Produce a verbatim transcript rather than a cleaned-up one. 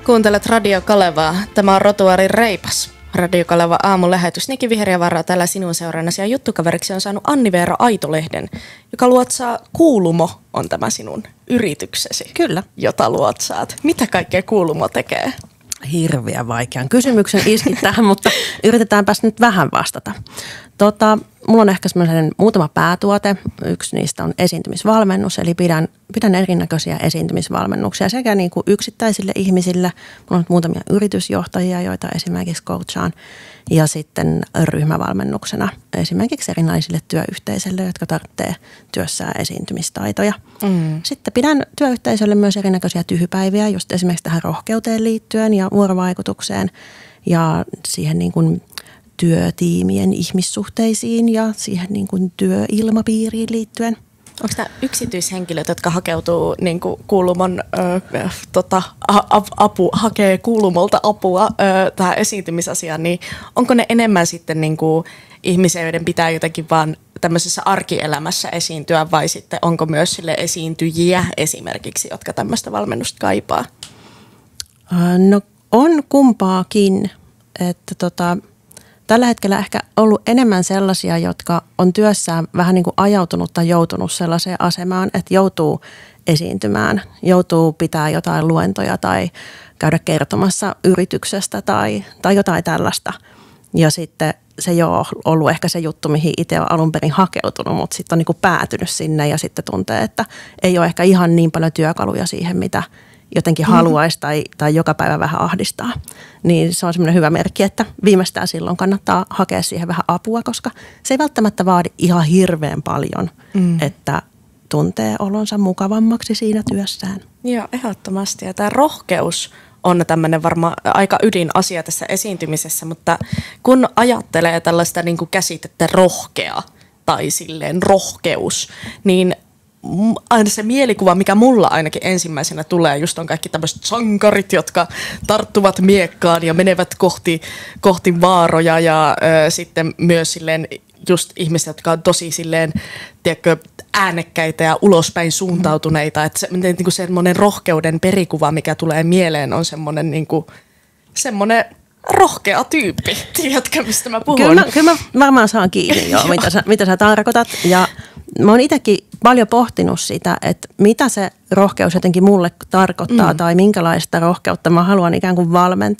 Kuuntelet Radio Kalevaa. Tämä on Rotuarin Reipas. Radio Kaleva aamulähetys. Niki Viheriävaara täällä sinun seurannasi ja juttukaveriksi on saanut Anni-Veera Aitolehden, joka luotsaa Kuulumo on tämä sinun yrityksesi. Kyllä. Jota luotsaat. Mitä kaikkea Kuulumo tekee? Hirveän vaikean kysymyksen iskit tähän, mutta yritetäänpäs nyt vähän vastata. Tota, mulla on ehkä semmoinen muutama päätuote. Yksi niistä on esiintymisvalmennus, eli pidän, pidän erinäköisiä esiintymisvalmennuksia sekä niin kuin yksittäisille ihmisille. Mulla on muutamia yritysjohtajia, joita esimerkiksi coachaan, ja sitten ryhmävalmennuksena esimerkiksi erinäisille työyhteisöille, jotka tarvitsee työssään esiintymistaitoja. Mm. Sitten pidän työyhteisölle myös erinäköisiä tyhypäiviä, just esimerkiksi tähän rohkeuteen liittyen ja vuorovaikutukseen ja siihen niin kuin työtiimien ihmissuhteisiin ja siihen niin kuin työilmapiiriin liittyen. Onko nämä yksityishenkilöt, jotka hakeutuu niin kuin Kuulumon ö, tota, apu, hakee Kuulumolta apua ö, tähän esiintymisasiaan, niin onko ne enemmän sitten niin kuin ihmisiä, joiden pitää jotenkin vaan tämmöisessä arkielämässä esiintyä, vai sitten onko myös sille esiintyjiä esimerkiksi, jotka tämmöistä valmennusta kaipaa? No on kumpaakin, että tota... Tällä hetkellä ehkä ollut enemmän sellaisia, jotka on työssään vähän niin kuin ajautunut tai joutunut sellaiseen asemaan, että joutuu esiintymään, joutuu pitää jotain luentoja tai käydä kertomassa yrityksestä tai, tai jotain tällaista. Ja sitten se ei ole ollut ehkä se juttu, mihin itse on alun perin hakeutunut, mutta sitten on niin kuin päätynyt sinne ja sitten tuntee, että ei ole ehkä ihan niin paljon työkaluja siihen, mitä jotenkin haluaisi tai, tai joka päivä vähän ahdistaa. Niin se on semmoinen hyvä merkki, että viimeistään silloin kannattaa hakea siihen vähän apua, koska se ei välttämättä vaadi ihan hirveän paljon, mm. että tuntee olonsa mukavammaksi siinä työssään. Joo, ehdottomasti. Ja tämä rohkeus on tämmöinen varmaan aika ydinasia tässä esiintymisessä, mutta kun ajattelee tällaista niin kuin käsitettä rohkea tai silleen rohkeus, niin aina se mielikuva, mikä mulla ainakin ensimmäisenä tulee, just on kaikki tämmöiset sankarit, jotka tarttuvat miekkaan ja menevät kohti, kohti vaaroja ja ö, sitten myös silleen just ihmiset, jotka on tosi silleen, tiedätkö, äänekkäitä ja ulospäin suuntautuneita. Että se, niin kuin semmoinen rohkeuden perikuva, mikä tulee mieleen, on semmoinen niin kuin, semmoinen rohkea tyyppi. Tiedätkö, mistä mä puhun? Kyllä mä, kyllä mä varmaan saan kiinni jo, mitä sä, mitä sä tarkoitat. Ja mä oon itsekin paljon pohtinut sitä, että mitä se rohkeus jotenkin mulle tarkoittaa mm. tai minkälaista rohkeutta mä haluan ikään kuin valmentaa.